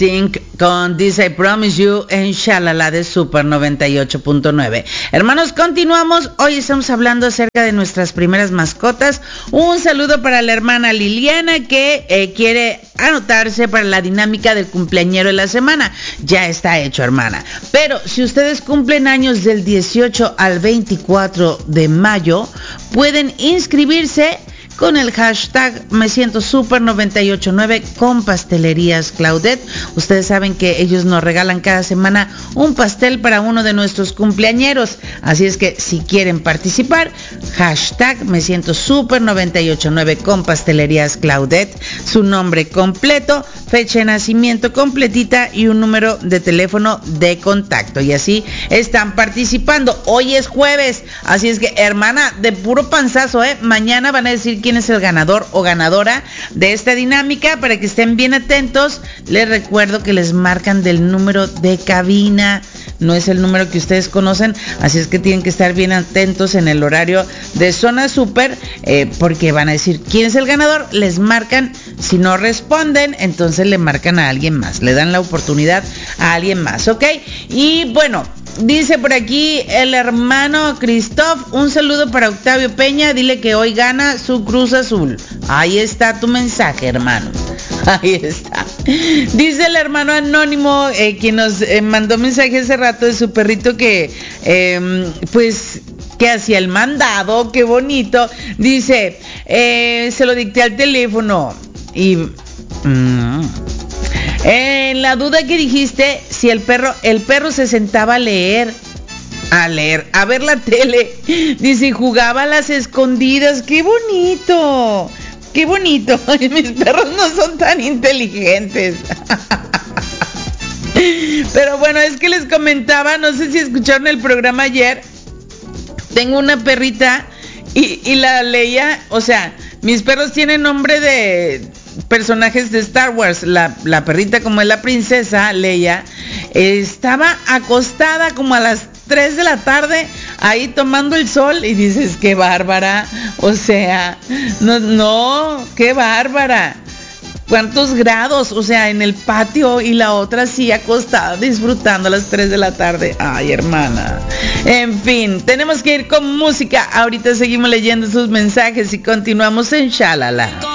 Think con This I Promise You en Shalala de Super 98.9. Hermanos, continuamos. Hoy estamos hablando acerca de nuestras primeras mascotas. Un saludo para la hermana Liliana que quiere anotarse para la dinámica del cumpleañero de la semana. Ya está hecho, hermana. Pero si ustedes cumplen años del 18 al 24 de mayo, pueden inscribirse con el hashtag Me Siento Super 989 con Pastelerías Claudette. Ustedes saben que ellos nos regalan cada semana un pastel para uno de nuestros cumpleañeros. Así es que si quieren participar, hashtag Me Siento Super 989 con Pastelerías Claudette, su nombre completo, fecha de nacimiento completita y un número de teléfono de contacto. Y así están participando. Hoy es jueves, así es que, hermana, de puro panzazo, mañana van a decir quién es el ganador o ganadora de esta dinámica, para que estén bien atentos. Les recuerdo que les marcan del número de cabina, no es el número que ustedes conocen, así es que tienen que estar bien atentos en el horario de Zona Super, porque van a decir quién es el ganador, les marcan, si no responden, entonces le marcan a alguien más, le dan la oportunidad a alguien más, ¿ok? Y bueno, dice por aquí el hermano Christoph, un saludo para Octavio Peña, dile que hoy gana su Cruz Azul. Ahí está tu mensaje, hermano. Ahí está. Dice el hermano anónimo, quien nos mandó mensaje hace rato de su perrito que, pues, que hacía el mandado, qué bonito. Dice, se lo dicté al teléfono y... en la duda que dijiste, si el perro se sentaba a ver la tele, dice, y jugaba a las escondidas, qué bonito, mis perros no son tan inteligentes. Pero bueno, es que les comentaba, no sé si escucharon el programa ayer, tengo una perrita y la Leia, o sea, mis perros tienen nombre de personajes de Star Wars. La perrita, como es la princesa Leia, estaba acostada como a las 3 de la tarde ahí tomando el sol y dices, qué bárbara, o sea, no, qué bárbara. ¿Cuántos grados? O sea, en el patio, y la otra así acostada disfrutando a las 3 de la tarde. Ay, hermana. En fin, tenemos que ir con música. Ahorita seguimos leyendo sus mensajes y continuamos en Shalala.